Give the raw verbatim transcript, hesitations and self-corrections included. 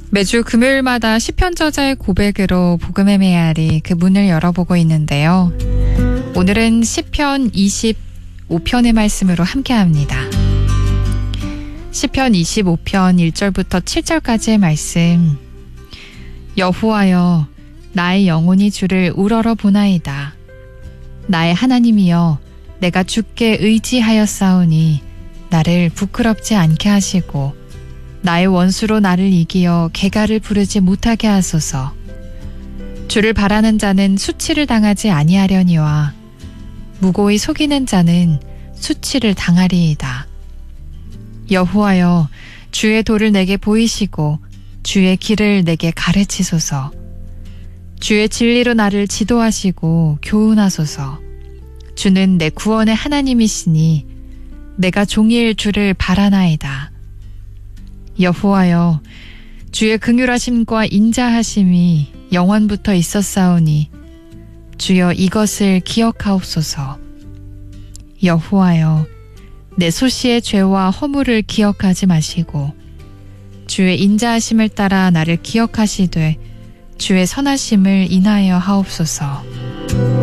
매주 금요일마다 시편 저자의 고백으로 복음의 메아리 그 문을 열어보고 있는데요. 오늘은 시편 이십오 편의 말씀으로 함께합니다. 시편 이십오 편 일 절부터 칠 절까지의 말씀. 여호와여, 나의 영혼이 주를 우러러 보나이다. 나의 하나님이여, 내가 주께 의지하였사오니 나를 부끄럽지 않게 하시고 나의 원수로 나를 이기어 개가를 부르지 못하게 하소서. 주를 바라는 자는 수치를 당하지 아니하려니와 무고히 속이는 자는 수치를 당하리이다. 여호와여, 주의 도를 내게 보이시고 주의 길을 내게 가르치소서. 주의 진리로 나를 지도하시고 교훈하소서. 주는 내 구원의 하나님이시니 내가 종일 주를 바라나이다. 여호와여, 주의 긍휼하심과 인자하심이 영원부터 있었사오니 주여 이것을 기억하옵소서. 여호와여, 내 소시의 죄와 허물을 기억하지 마시고 주의 인자하심을 따라 나를 기억하시되 주의 선하심을 인하여 하옵소서.